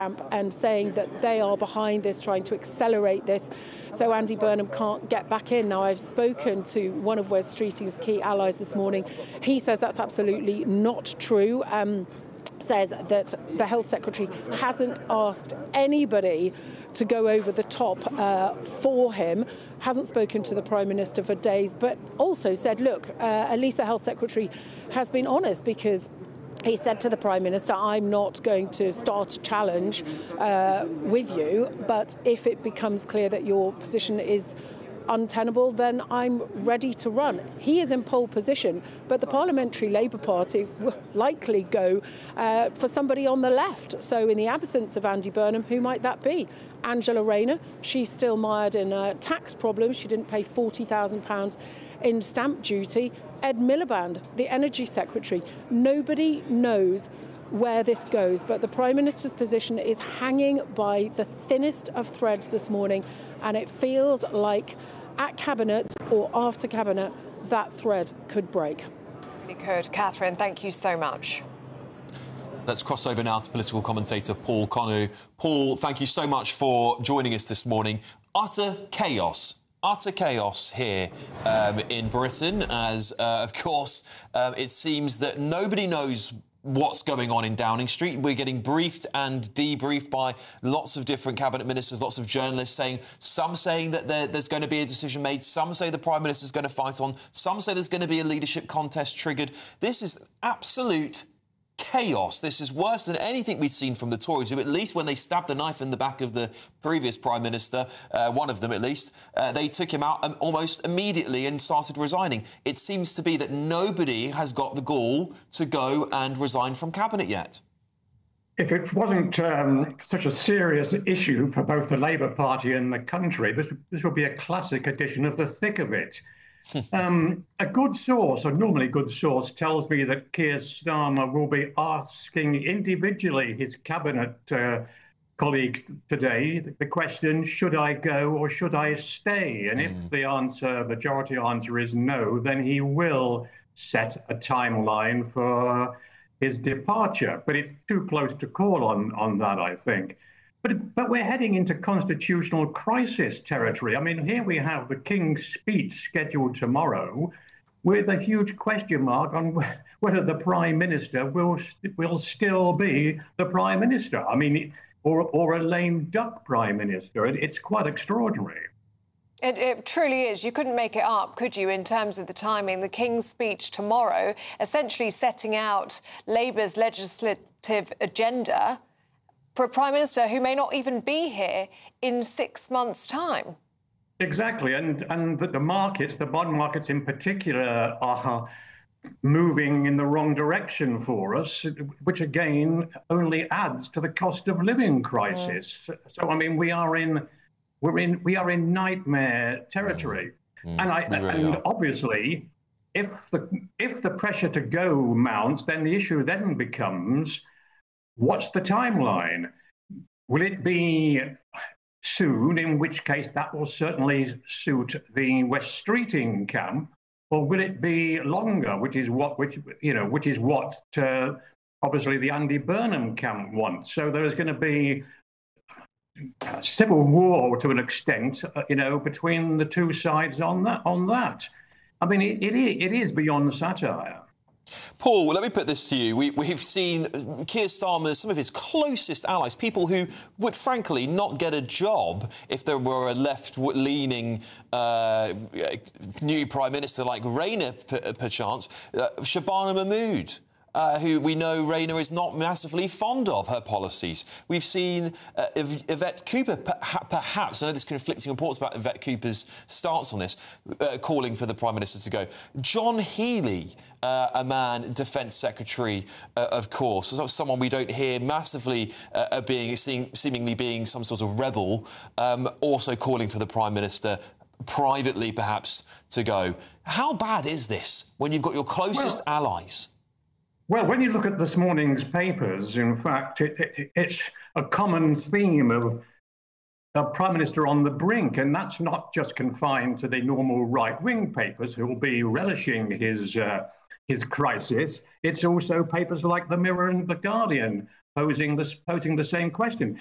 and saying that they are behind this, trying to accelerate this so Andy Burnham can't get back in. Now, I've spoken to one of Wes Streeting's key allies this morning. He says that's absolutely not true. Says that the Health Secretary hasn't asked anybody to go over the top for him, hasn't spoken to the Prime Minister for days, but also said, look, at least the Health Secretary has been honest, because he said to the Prime Minister, I'm not going to start a challenge with you, but if it becomes clear that your position is untenable, then I'm ready to run. He is in pole position, but the Parliamentary Labour Party will likely go for somebody on the left. So in the absence of Andy Burnham, who might that be? Angela Rayner, she's still mired in tax problems. She didn't pay £40,000 in stamp duty. Ed Miliband, the Energy Secretary. Nobody knows where this goes, but the Prime Minister's position is hanging by the thinnest of threads this morning, and it feels like at Cabinet or after Cabinet that thread could break. It could. Catherine, thank you so much. Let's cross over now to political commentator Paul Connew. Paul, thank you so much for joining us this morning. Utter chaos here in Britain, as, of course, it seems that nobody knows what's going on in Downing Street. We're getting briefed and debriefed by lots of different cabinet ministers, lots of journalists some saying that there's going to be a decision made, some say the Prime Minister's going to fight on, some say there's going to be a leadership contest triggered. This is absolute chaos. This is worse than anything we'd seen from the Tories, who at least when they stabbed the knife in the back of the previous Prime Minister, one of them at least, they took him out almost immediately and started resigning. It seems to be that nobody has got the gall to go and resign from Cabinet yet. If it wasn't such a serious issue for both the Labour Party and the country, this would be a classic edition of The Thick of It. A good source, a normally good source, tells me that Keir Starmer will be asking individually his cabinet colleague today the question, should I go or should I stay? And if the majority answer is no, then he will set a timeline for his departure. But it's too close to call on that, I think. But we're heading into constitutional crisis territory. I mean, here we have the King's speech scheduled tomorrow with a huge question mark on whether the Prime Minister will still be the Prime Minister. I mean, or a lame duck Prime Minister. It's quite extraordinary. It truly is. You couldn't make it up, could you, in terms of the timing? The King's speech tomorrow, essentially setting out Labour's legislative agenda for a Prime Minister who may not even be here in 6 months' time. Exactly, and the markets, the bond markets in particular, are moving in the wrong direction for us, which again only adds to the cost of living crisis. So I mean, we are in nightmare territory, and obviously, if the pressure to go mounts, then the issue then becomes, what's the timeline? Will it be soon, in which case that will certainly suit the Wes Streeting camp, or will it be longer, which is what obviously the Andy Burnham camp wants? So there is going to be a civil war to an extent, between the two sides on that. I mean, it is beyond satire. Paul, let me put this to you. We've seen Keir Starmer, some of his closest allies, people who would frankly not get a job if there were a left-leaning new Prime Minister like Rayner, perchance, Shabana Mahmood. Who we know Rayner is not massively fond of her policies. We've seen Yvette Cooper, perhaps, I know there's conflicting reports about Yvette Cooper's stance on this, calling for the Prime Minister to go. John Healey, a man, Defence Secretary, of course, someone we don't hear massively seemingly being some sort of rebel, also calling for the Prime Minister, privately perhaps, to go. How bad is this when you've got your closest allies? Well, when you look at this morning's papers, in fact, it's a common theme of a Prime Minister on the brink, and that's not just confined to the normal right-wing papers who will be relishing his crisis. It's also papers like The Mirror and The Guardian posing the same question.